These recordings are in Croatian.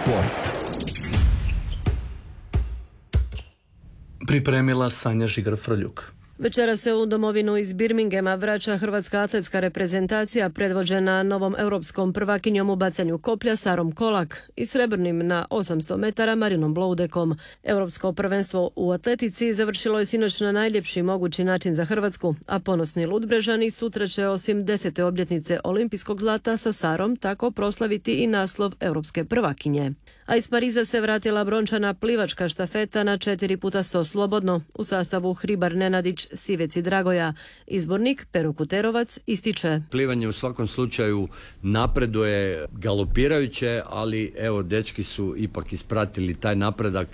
Sport. Pripremila Sanja Žigar-Frljuk. Večera se u domovinu iz Birminghama vraća hrvatska atletska reprezentacija predvođena novom europskom prvakinjom u bacanju koplja Sarom Kolak i srebrnim na 800 metara Marinom Bloudekom. Europsko prvenstvo u atletici završilo je sinoć na najljepši mogući način za Hrvatsku, a ponosni Ludbrežani sutra će osim 10. obljetnice olimpijskog zlata sa Sarom tako proslaviti i naslov europske prvakinje. A iz Pariza se vratila brončana plivačka štafeta na 4x100 slobodno u sastavu Hribar Nenadić, Sivec i Dragoja. Izbornik Pero Kuterovac ističe: Plivanje u svakom slučaju napreduje galopirajuće, ali evo dečki su ipak ispratili taj napredak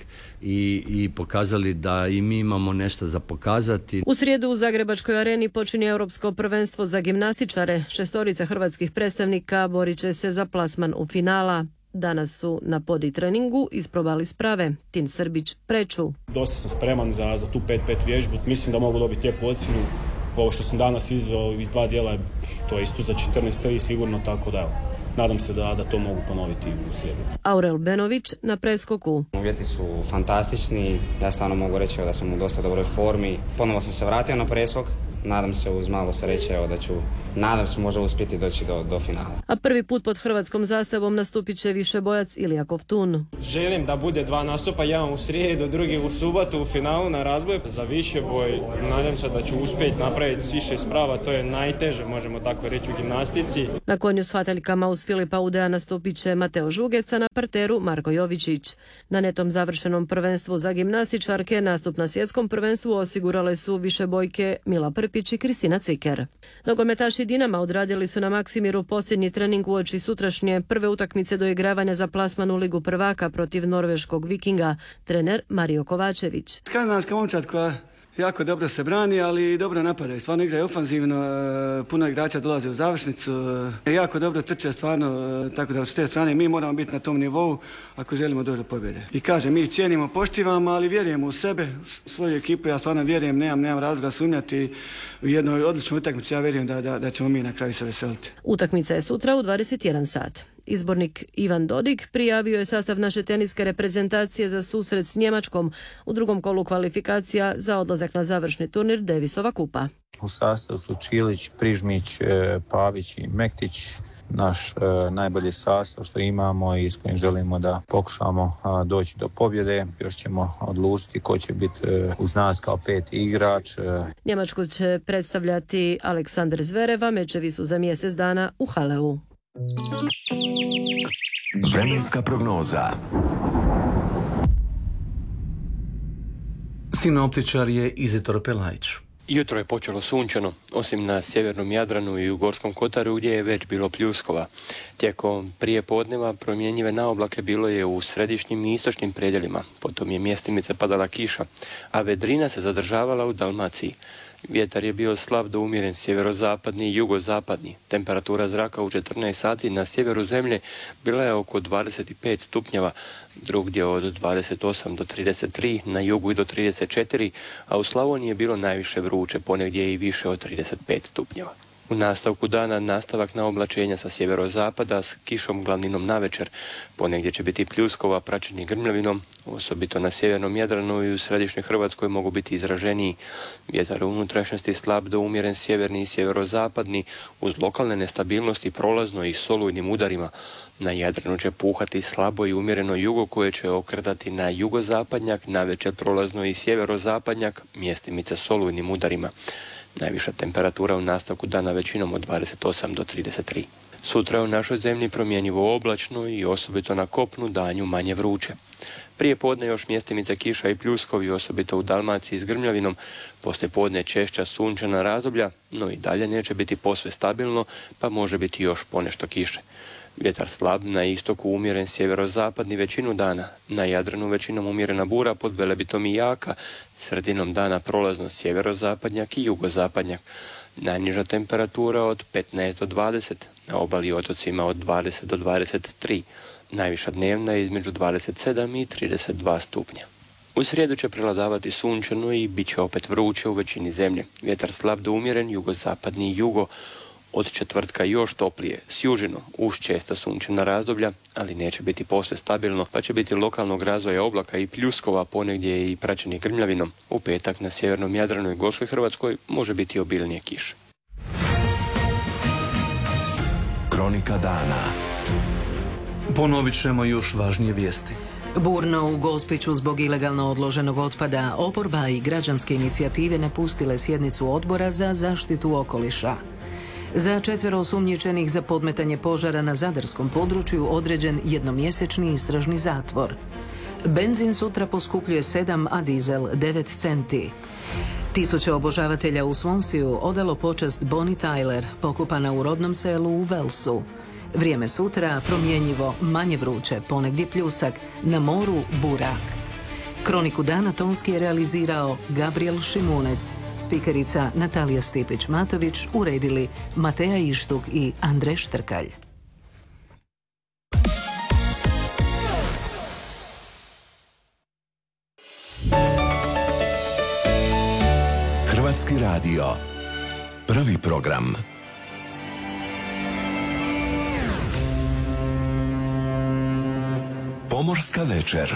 i pokazali da i mi imamo nešto za pokazati. U srijedu u Zagrebačkoj areni počinje europsko prvenstvo za gimnastičare. 6 hrvatskih predstavnika borit će se za plasman u finala. Danas su na podi treningu isprobali sprave. Tin Srbić preču. Dosta sam spreman za tu 5-5 vježbu. Mislim da mogu dobiti lijepu ocjenu. Ovo što sam danas izveo iz 2 dijela, to je isto za 14.3 sigurno, tako da nadam se da to mogu ponoviti u srijedu. Aurel Benović na preskoku. Uvjeti su fantastični. Ja stvarno mogu reći da sam u dosta dobroj formi. Ponovo sam se vratio na preskok. Nadam se uz malo sreće da ću, nadam se možda uspjeti doći do finala. A prvi put pod hrvatskom zastavom nastupit će višebojac Ilija Kovtun. Želim da bude 2 nastupa, jedan u srijedu, drugi u subotu u finalu na razboj. Za višeboj nadam se da ću uspjeti napraviti više sprava, to je najteže, možemo tako reći, u gimnastici. Na konju s hvataljkama uz Filipa Udea nastupit će Mateo Žugeca, na parteru Marko Jovičić. Na netom završenom prvenstvu za gimnastičarke nastup na svjetskom prvenstvu osigurale su višebojke Mila Prpić i Kristina Cviker. Nogometaši Dinama odradili su na Maksimiru posljednji trening uoči sutrašnje prve utakmice doigravanja za plasman u Ligu prvaka protiv norveškog Vikinga. Trener Mario Kovačević. Skandinavska momčad koja jako dobro se brani, ali dobro napadaju. Stvarno igraju ofanzivno, puno igrača dolaze u završnicu, jako dobro trče stvarno, tako da s te strane mi moramo biti na tom nivou ako želimo doći do pobjede. I kažem, mi cijenimo, poštivamo, ali vjerujemo u sebe, u svoju ekipu, ja stvarno vjerujem, nemam razloga sumnjati u jednoj odličnoj utakmici, ja vjerujem da ćemo mi na kraju se veseliti. Utakmica je sutra u 21 sat. Izbornik Ivan Dodig prijavio je sastav naše teniske reprezentacije za susret s Njemačkom u drugom kolu kvalifikacija za odlazak na završni turnir Davisova kupa. U sastavu su Čilić, Prižmić, Pavić i Mektić. Naš najbolji sastav što imamo i s kojim želimo da pokušamo doći do pobjede. Još ćemo odlučiti ko će biti uz nas kao 5. igrač. Njemačku će predstavljati Aleksandar Zvereva, mečevi su za mjesec dana u Haleu. Vremenska prognoza. Sinoptičar je Izitor Pelajić. Jutro je počelo sunčano, osim na sjevernom Jadranu i u Gorskom Kotaru gdje je već bilo pljuskova. Tijekom prije podneva promjenjive naoblake bilo je u središnjim i istočnim predjelima, potom je mjestimice padala kiša, a vedrina se zadržavala u Dalmaciji. Vjetar je bio slab do umjeren sjeverozapadni i jugozapadni. Temperatura zraka u 14 sati na sjeveru zemlje bila je oko 25 stupnjeva, drugdje od 28 do 33, na jugu i do 34, a u Slavoniji je bilo najviše vruće, ponegdje i više od 35 stupnjeva. U nastavku dana nastavak na oblačenja sa sjeverozapada s kišom glavninom navečer. Ponegdje će biti pljuskova praćeni grmljavinom, osobito na sjevernom Jadranu i u središnjoj Hrvatskoj mogu biti izraženiji. Vjetar u unutrašnjosti slab do umjeren sjeverni i sjeverozapadni uz lokalne nestabilnosti prolazno i solujnim udarima. Na Jadranu će puhati slabo i umjereno jugo koje će okretati na jugozapadnjak, navečer prolazno i sjeverozapadnjak, mjestimice solujnim udarima. Najviša temperatura u nastavku dana većinom od 28 do 33. Sutra je u našoj zemlji promjenjivo oblačno i osobito na kopnu danju manje vruće. Prije podne još mjestimice kiša i pljuskovi, osobito u Dalmaciji s grmljavinom, poslije podne češća sunčana razdoblja, no i dalje neće biti posve stabilno, pa može biti još ponešto kiše. Vjetar slab, na istoku umjeren sjeverozapadni većinu dana, na Jadranu većinom umjerena bura pod Velebitom i jaka, sredinom dana prolazno sjeverozapadnjak i jugozapadnjak. Najniža temperatura od 15 do 20, na obali otocima od 20 do 23, najviša dnevna je između 27 i 32 stupnja. U srijedu će prevladavati sunčano i bit će opet vruće u većini zemlje. Vjetar slab do umjeren, jugozapadni i jugo. Od četvrtka još toplije, s južinom, uz česta sunčana razdoblja, ali neće biti posve stabilno, pa će biti lokalnog razvoja oblaka i pljuskova, ponegdje i praćenih grmljavinom. U petak na sjevernom Jadranu i Gorskoj Hrvatskoj može biti obilnije kiše. Kronika dana. Ponovit ćemo još važnije vijesti. Burno u Gospiću zbog ilegalno odloženog otpada, oporba i građanske inicijative napustile sjednicu odbora za zaštitu okoliša. Za 4 osumnjičenih za podmetanje požara na zadarskom području određen jednomjesečni istražni zatvor. Benzin sutra poskupljuje 7, a dizel 9 centi. Tisuće obožavatelja u Svonsiju odalo počast Bonnie Tyler, pokopana u rodnom selu u Velsu. Vrijeme sutra promjenjivo, manje vruće, ponegdje pljusak, na moru bura. Kroniku dana tonski je realizirao Gabriel Šimunec, spikerica Natalija Stipić-Matović, uredili Mateja Ištuk i Andrej Štrkalj. Hrvatski radio. Prvi program. Pomorska večer.